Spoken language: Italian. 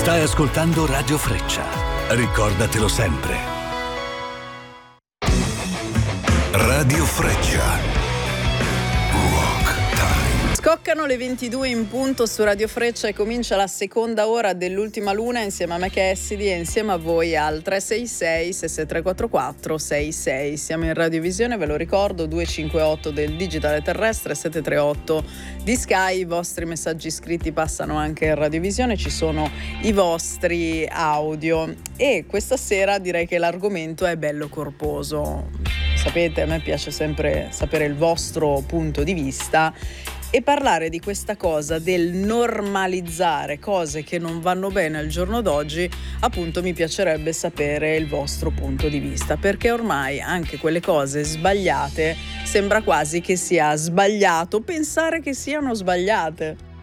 Stai ascoltando Radio Freccia. Ricordatelo sempre. Radio Freccia. Scoccano le 22 in punto su Radio Freccia e comincia la seconda ora dell'Ultima Luna insieme a me Cassidy e insieme a voi al 366 6344 66. Siamo in radiovisione, ve lo ricordo, 258 del digitale terrestre, 738 di Sky. I vostri messaggi scritti passano anche in radiovisione, ci sono i vostri audio e questa sera direi che l'argomento è bello corposo. Sapete, a me piace sempre sapere il vostro punto di vista e parlare di questa cosa del normalizzare cose che non vanno bene al giorno d'oggi. Appunto mi piacerebbe sapere il vostro punto di vista, perché ormai anche quelle cose sbagliate sembra quasi che sia sbagliato pensare che siano sbagliate.